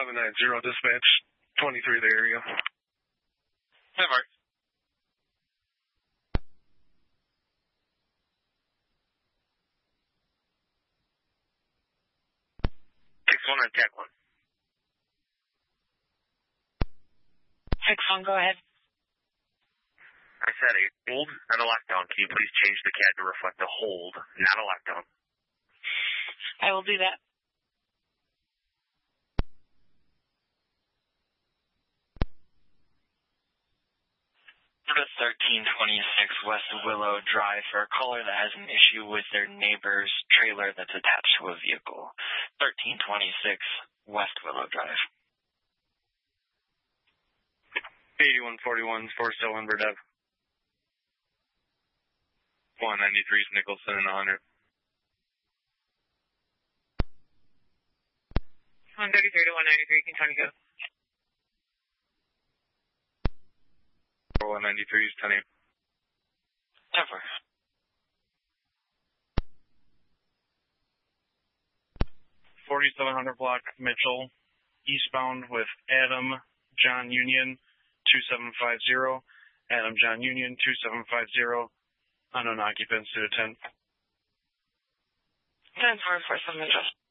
1190, dispatch 23 the area. Hi, Mark. 6-1 on Tech 1. 6-1, go ahead. I said a hold and a lockdown. Can you please change the CAD to reflect a hold, not a lockdown? I will do that. To 1326 West Willow Drive for a caller that has an issue with their neighbor's trailer that's attached to a vehicle. 1326 West Willow Drive. 8141 4still in Verdev. 193 is Nicholson and 100. 133 to 193, continue. 193 is 10-8. 10-4. 4700 block Mitchell, eastbound with Adam John Union 2750. Adam John Union 2750. Unknown occupants to attend. 10-4 for some interest.